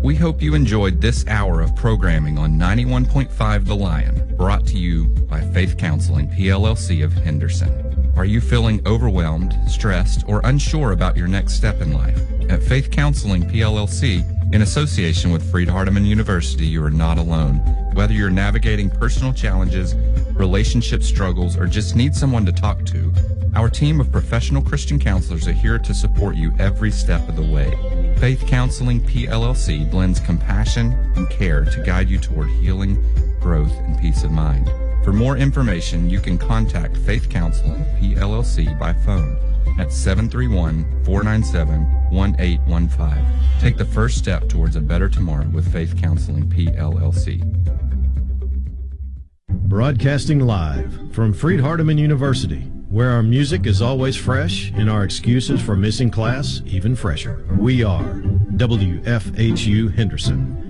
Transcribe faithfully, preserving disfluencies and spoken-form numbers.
We hope you enjoyed this hour of programming on ninety-one point five The Lion, brought to you by Faith Counseling P L L C of Henderson. Are you feeling overwhelmed, stressed, or unsure about your next step in life? At Faith Counseling P L L C, in association with Freed-Hardeman University, you are not alone. Whether you're navigating personal challenges, relationship struggles, or just need someone to talk to, our team of professional Christian counselors are here to support you every step of the way. Faith Counseling P L L C blends compassion and care to guide you toward healing, growth, and peace of mind. For more information, you can contact Faith Counseling P L L C by phone at seven three one, four nine seven, one eight one five. Take the first step towards a better tomorrow with Faith Counseling P L L C. Broadcasting live from Freed-Hardeman University, where our music is always fresh and our excuses for missing class even fresher. We are W F H U Henderson.